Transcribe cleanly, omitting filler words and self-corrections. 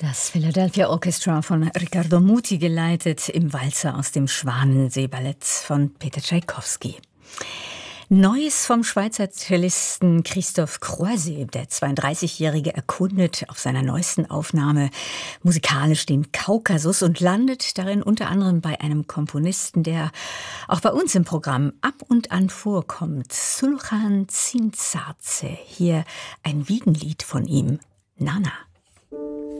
Das Philadelphia Orchestra von Riccardo Muti geleitet im Walzer aus dem Schwanensee-Ballett von Peter Tschaikowski. Neues vom Schweizer Cellisten Christophe Croiset. Der 32-Jährige erkundet auf seiner neuesten Aufnahme musikalisch den Kaukasus und landet darin unter anderem bei einem Komponisten, der auch bei uns im Programm ab und an vorkommt. Sulhan Zintzadze. Hier ein Wiegenlied von ihm, Nana.